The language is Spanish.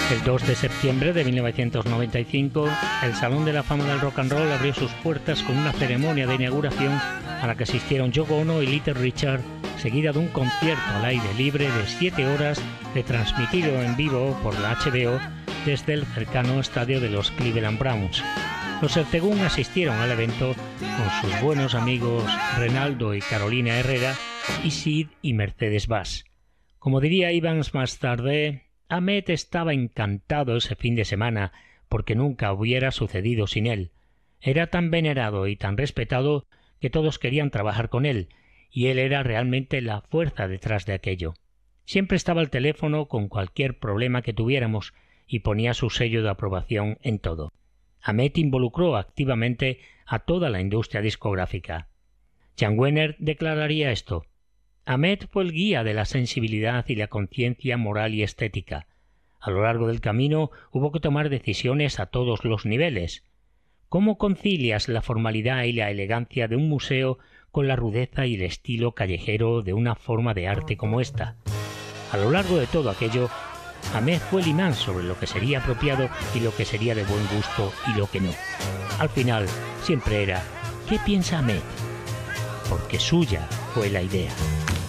El 2 de septiembre de 1995, el Salón de la Fama del Rock and Roll abrió sus puertas con una ceremonia de inauguración a la que asistieron Yoko Ono y Little Richard, seguida de un concierto al aire libre de 7 horas retransmitido en vivo por la HBO desde el cercano estadio de los Cleveland Browns. Los Ertegún asistieron al evento con sus buenos amigos Renaldo y Carolina Herrera y Sid y Mercedes Bass. Como diría Evans más tarde, Ahmet estaba encantado ese fin de semana porque nunca hubiera sucedido sin él. Era tan venerado y tan respetado que todos querían trabajar con él, y él era realmente la fuerza detrás de aquello. Siempre estaba al teléfono con cualquier problema que tuviéramos y ponía su sello de aprobación en todo. Ahmet involucró activamente a toda la industria discográfica. Jan Wenner declararía esto: Ahmet fue el guía de la sensibilidad y la conciencia moral y estética. A lo largo del camino hubo que tomar decisiones a todos los niveles. ¿Cómo concilias la formalidad y la elegancia de un museo con la rudeza y el estilo callejero de una forma de arte como esta? A lo largo de todo aquello, Ahmet fue el imán sobre lo que sería apropiado y lo que sería de buen gusto y lo que no. Al final, siempre era: ¿qué piensa Ahmet? Porque suya fue la idea.